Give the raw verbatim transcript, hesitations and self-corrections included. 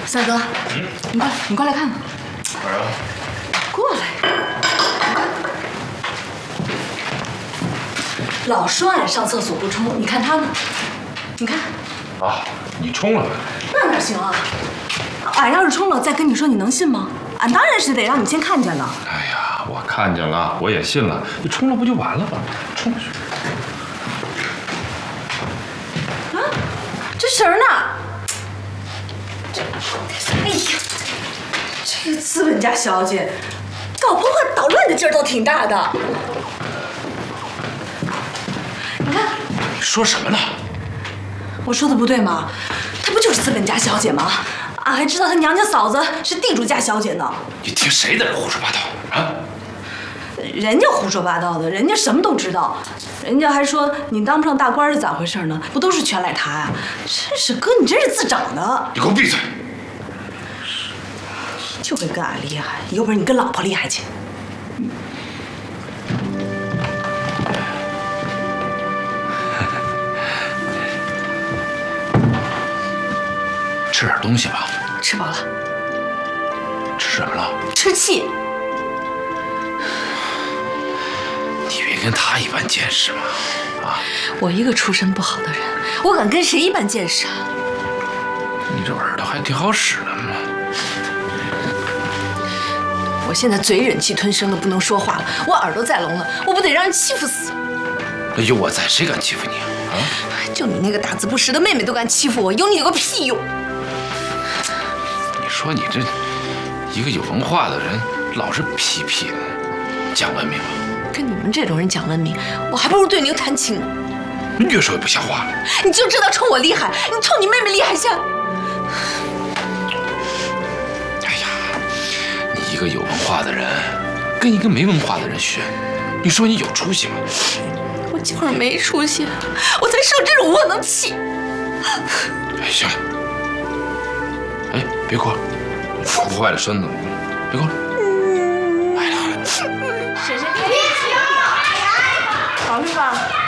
三哥，嗯，你过来，你过来看看。 哪儿啊？ 过来。老帅上厕所不冲，你看他呢？你看。 啊，你冲了。 那哪行啊？俺要是冲了，再跟你说，你能信吗？俺当然是得让你先看见了。 哎呀，我看见了，我也信了。你冲了不就完了吗？冲去。 啊，这绳呢？这，哎呀，这个资本家小姐，搞破坏捣乱的劲儿都挺大的。你看。 你说什么呢？ 我说的不对吗？她不就是资本家小姐吗？俺还知道她娘家嫂子是地主家小姐呢。 你听谁在这胡说八道啊？ 人家胡说八道的，人家什么都知道，人家还说你当不上大官是咋回事呢？不都是全赖他呀？真是哥，你真是自找的！ 你给我闭嘴！ 就会跟俺厉害，有本事你跟老婆厉害去。 吃点东西吧。 吃饱了。 吃什么了？ 吃气。 你别跟他一般见识嘛！啊！ 我一个出身不好的人，我敢跟谁一般见识啊？ 你这耳朵还挺好使的嘛！ 我现在嘴忍气吞声的不能说话了，我耳朵再聋了，我不得让人欺负死？ 有我在，谁敢欺负你啊？啊！ 就你那个大字不识的妹妹都敢欺负我，有你有个屁用！ 你说你这一个有文化的人，老是屁屁的，讲文明吗？ 跟你们这种人讲文明，我还不如对牛弹琴呢。 你越说越不像话了。 你就知道冲我厉害，你冲你妹妹厉害些。 哎呀，你一个有文化的人，跟一个没文化的人学，你说你有出息吗？ 我就是没出息，我才受这种窝囊气。 哎，行了，哎，别哭了，哭坏了身子，别哭了。哎呀， 婶婶，别别哭，考虑吧。